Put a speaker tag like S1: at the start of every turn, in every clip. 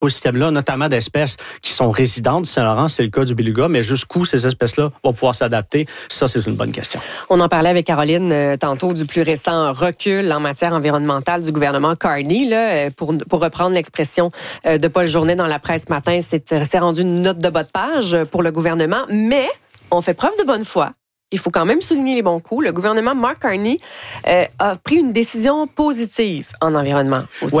S1: écosystème-là, notamment d'espèces qui sont résidentes du Saint-Laurent, c'est le cas du beluga, mais jusqu'où ces espèces-là vont pouvoir s'adapter, ça, c'est une bonne question.
S2: On en parlait avec Caroline tantôt du plus récent recul en matière environnementale du gouvernement Carney. Là, pour reprendre l'expression de Paul Journet dans la presse ce matin, c'est rendu une note de bas de page pour le gouvernement, mais on fait preuve de bonne foi. Il faut quand même souligner les bons coups. Le gouvernement Mark Carney a pris une décision positive en environnement aussi.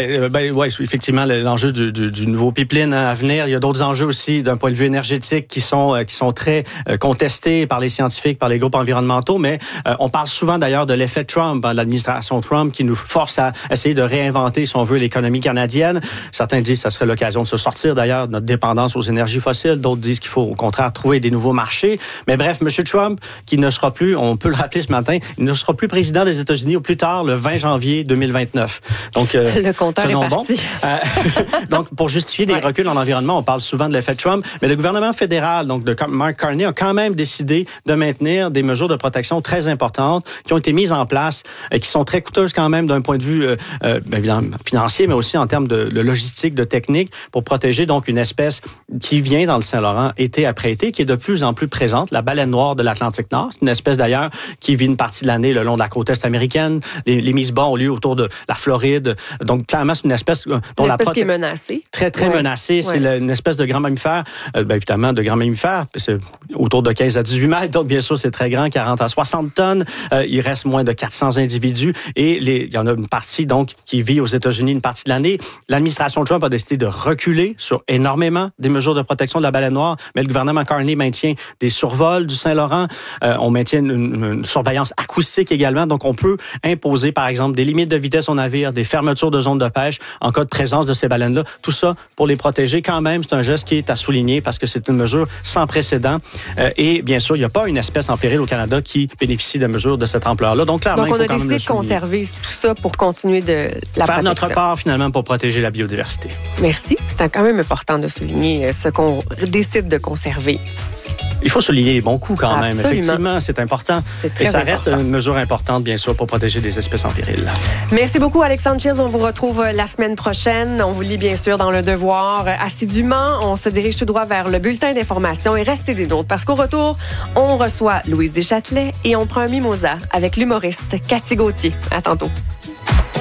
S1: Oui, effectivement, l'enjeu du nouveau pipeline à venir. Il y a d'autres enjeux aussi d'un point de vue énergétique qui sont très contestés par les scientifiques, par les groupes environnementaux, mais on parle souvent d'ailleurs de l'effet Trump, de l'administration Trump, qui nous force à essayer de réinventer, si on veut, l'économie canadienne. Certains disent que ça serait l'occasion de se sortir d'ailleurs de notre dépendance aux énergies fossiles. D'autres disent qu'il faut au contraire trouver des nouveaux marchés. Mais bref, M. Trump, qui ne sera plus, on peut le rappeler ce matin, il ne sera plus président des États-Unis au plus tard le 20 janvier 2029. Donc,
S2: le compteur est parti.
S1: Donc, pour justifier des reculs en environnement, on parle souvent de l'effet Trump, mais le gouvernement fédéral, donc de Mark Carney, a quand même décidé de maintenir des mesures de protection très importantes qui ont été mises en place et qui sont très coûteuses quand même d'un point de vue évidemment financier, mais aussi en termes de logistique, de technique, pour protéger donc une espèce qui vient dans le Saint-Laurent été après été, qui est de plus en plus présente, la baleine noire de l'Atlantique Nord. C'est une espèce d'ailleurs qui vit une partie de l'année le long de la côte est américaine. Les mises bas ont lieu autour de la Floride. Donc clairement, c'est une espèce dont
S2: qui est menacée.
S1: Très, très menacée. C'est une espèce de grand mammifère. Évidemment, de grand mammifère. C'est autour de 15 à 18 mètres. Donc bien sûr, c'est très grand, 40 à 60 tonnes. Il reste moins de 400 individus. Et il y en a une partie donc qui vit aux États-Unis une partie de l'année. L'administration Trump a décidé de reculer sur énormément des mesures de protection de la baleine noire, mais le gouvernement Carney maintient des survols du Saint-Laurent. On maintient une surveillance acoustique également. Donc, on peut imposer, par exemple, des limites de vitesse aux navires, des fermetures de zones de pêche en cas de présence de ces baleines-là. Tout ça pour les protéger. Quand même, c'est un geste qui est à souligner parce que c'est une mesure sans précédent. Et bien sûr, il n'y a pas une espèce en péril au Canada qui bénéficie de mesures de cette ampleur-là. Donc, clairement,
S2: on a décidé de conserver tout ça pour continuer de la
S1: faire
S2: protection.
S1: Notre part, finalement, pour protéger la biodiversité.
S2: Merci. C'est quand même important de souligner ce qu'on décide de conserver.
S1: Il faut souligner les bons coups quand
S2: Absolument.
S1: même. Effectivement, c'est important.
S2: C'est très
S1: Et ça
S2: important.
S1: reste une mesure importante, bien sûr, pour protéger des espèces en péril.
S2: Merci beaucoup, Alexandre Childs. On vous retrouve la semaine prochaine. On vous lit bien sûr dans Le Devoir assidûment. On se dirige tout droit vers le bulletin d'information et restez des nôtres parce qu'au retour, on reçoit Louise Deschâtelet et on prend un mimosa avec l'humoriste Cathy Gauthier. À tantôt.